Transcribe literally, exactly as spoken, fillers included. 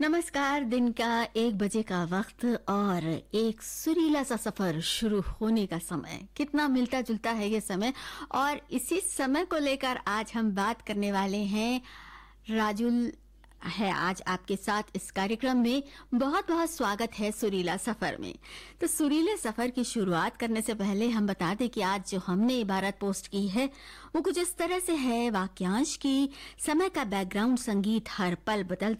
नमस्कार। दिन का एक बजे का वक्त और एक सुरीला सा सफर शुरू होने का समय। कितना मिलता जुलता है ये समय, और इसी समय को लेकर आज हम बात करने वाले हैं। राजुल है आज आपके साथ इस कार्यक्रम में। बहुत बहुत स्वागत है सुरीला सफर में। तो सुरीले सफर की शुरुआत करने से पहले हम बता दें कि आज जो हमने इबारत पोस्ट की है वो कुछ इस तरह से है। वाक्यांश की समय का बैकग्राउंड संगीत हर पल बदलता